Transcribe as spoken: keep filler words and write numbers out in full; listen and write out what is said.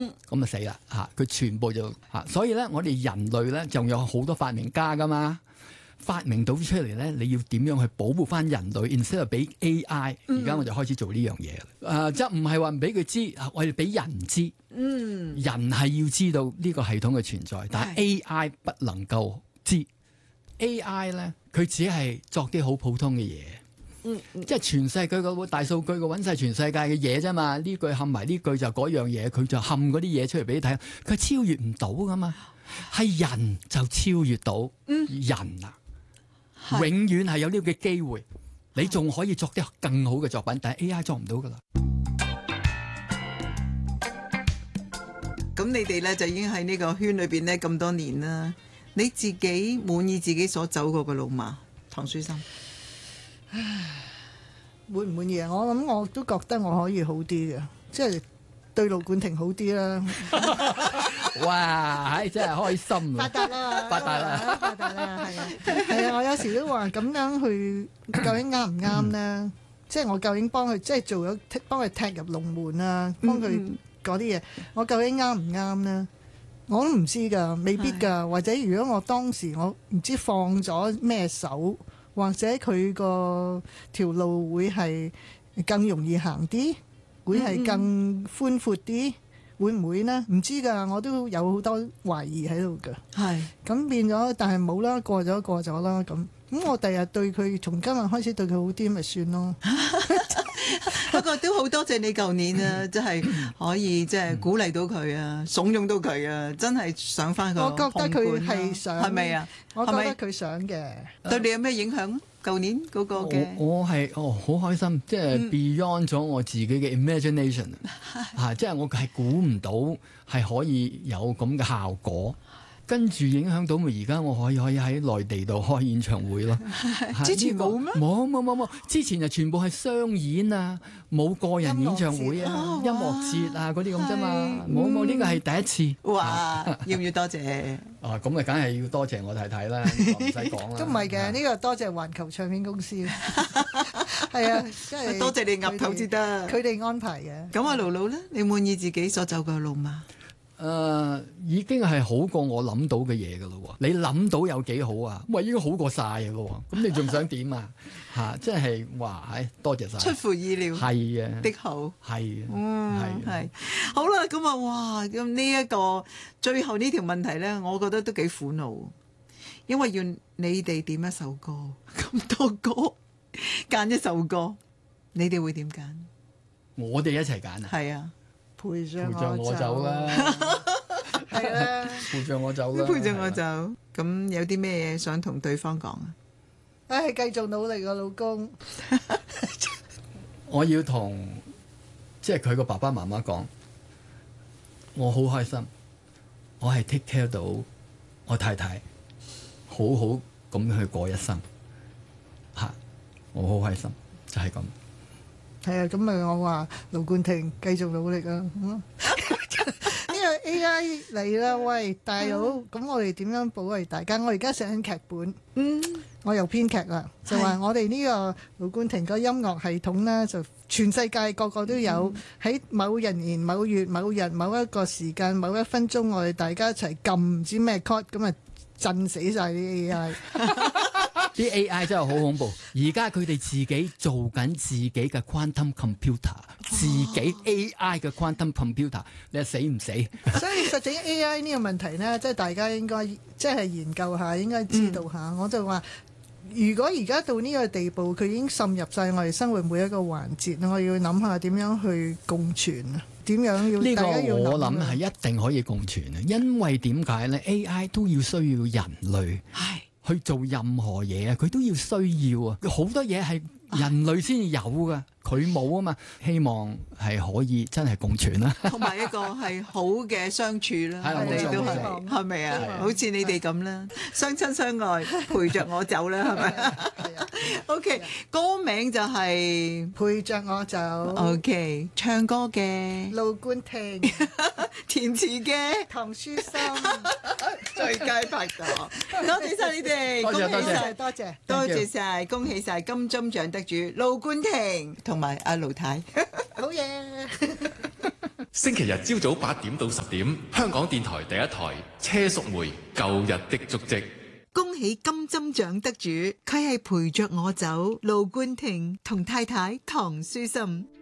咁啊死啦嚇！佢全部就嚇，所以咧我哋人類咧仲有好多發明家噶嘛，發明到出嚟咧，你要點樣去保護翻人類 ？instead of 俾 A I，而家我就開始做呢樣嘢啦。誒、呃，即係唔係話唔俾佢知，我哋俾人知。嗯，人係要知道呢個系統嘅存在，但係 A I 不能夠知。A I 咧，佢只係作啲好普通嘅嘢。嗯，即係全世界個大數據個揾晒全世界嘅嘢啫嘛，呢句冚埋呢句就嗰樣嘢，佢就冚嗰啲嘢出嚟俾你睇，佢超越唔到噶嘛，係人就超越到、嗯、人啊，永遠係有呢個嘅機會，你仲可以作啲更好嘅作品，但係 A I 作唔到噶啦。 咁你哋咧就已經喺呢個圈裏邊咧咁多年啦，你自己滿意自己所走過嘅路嘛？唐書琛。 滿唔滿意啊？我諗我都覺得我可以好啲嘅，即係對盧冠廷好啲啦。 哇！唉，真係開心啊！ 發達啦！ 發達啦！ 發達啦！係啊，係啊！我有時都話咁樣去，究竟啱唔啱咧？即係我究竟幫佢，即係做咗幫佢踢入龍門啊，幫佢嗰啲嘢，我究竟啱唔啱咧？我都唔知㗎，未必㗎。或者如果我當時我唔知放咗咩手。或者佢個條路會係更容易行啲，會係更寬闊啲，會唔會呢？唔知㗎，我都有好多懷疑喺度㗎。係咁變咗，但係冇啦，過咗過咗啦。咁咁我第日對佢，從今日開始對佢好啲，咪算咯。 不過都好多謝你舊年啊，即係可以即係鼓勵到佢啊，慫恿到佢啊，真係上翻個。 我覺得佢係想， 係咪啊？ 我覺得佢想嘅。 對你有咩影響？舊年嗰個嘅， 我我係哦好開心，即係 beyond 咗我自己嘅 imagination 啊！即係我係估唔到係可以有咁嘅效果。跟住影響到咪而家我可以可以喺內地度開演唱會咯。 之前冇咩？ 冇冇冇冇，之前就全部係商演啊，冇個人演唱會啊、音樂節啊嗰啲咁啫嘛。冇冇，呢個係第一次。 哇！要唔要多謝？ 啊咁啊，梗係要多謝我太太啦，唔使講啦。 都唔係嘅，呢個多謝環球唱片公司。係啊，即係多謝你岌頭至得。 佢哋安排嘅。 咁阿盧盧咧，你滿意自己所走嘅路嗎？ 誒、uh, 已經係好過我諗到嘅嘢㗎咯喎！你諗到有幾好啊？喂，已經好過晒㗎咯喎！咁你仲想點啊？嚇！即係哇！係多謝晒， 出乎意料， 係啊的好， 係啊， 嗯，係好啦。咁啊，哇！咁呢一個最後呢條問題咧，我覺得都幾苦惱，因為要你哋點一首歌，咁多歌揀一首歌，你哋會點揀？ 我哋一齊揀啊！ 係啊！陪着我走啦， 係啦， 陪着我走啦， 陪着我走。咁有啲咩嘢想同對方講啊？ 唉，繼續努力啊，老公！ 我要同即係佢個爸爸媽媽講，我好開心，我係 take care 到我太太，好好咁去過一生嚇，我好開心，就係咁。 係啊，咁咪我話盧冠廷繼續努力啊！呢個 A I 嚟啦，喂大佬，咁我哋點樣保衞大家？我而家寫緊劇本，嗯，我又編劇啦，就話我哋呢個盧冠廷個音樂系統咧，就全世界個個都有，喺某人年某月某日某一個時間某一分鐘，我哋大家一齊撳唔知咩 code，咁啊震死曬啲 A I。 啲 A I 真係好恐怖，而家佢哋自己做緊自己嘅 quantum computer， 自己 A I 嘅 quantum computer， 你話死唔死？ 所以實際 A I 呢個問題呢，即係大家應該即係研究下，應該知道下。嗯、我就話，如果而家到呢個地步，佢已經滲入晒我哋生活每一個環節，我要諗下點樣去共存啊？點樣要呢大家要個我諗係一定可以共存啊！因為點解呢 A I 都要需要人類。去做任何嘢啊，佢都要需要啊，好多嘢係人類先有噶，佢冇啊嘛。希望係可以真係共存啦， 同埋一個係好嘅相處啦，我哋都係係咪啊？好似你哋咁啦，相親相愛，陪着我走啦，係咪？OK， 歌名就係陪着我走。 OK， 唱歌嘅盧冠廷， 填詞嘅唐書琛， 最佳拍檔。多謝晒你哋， 多謝恭喜晒， 多謝多謝晒，恭喜晒金鐘獎得主盧冠廷同埋阿盧太， 好嘢。 星期日朝早八點到十點，香港電台第一台車淑梅《舊日的足跡》。 恭喜金針獎得主，佢係陪着我走盧冠廷同太太唐書心。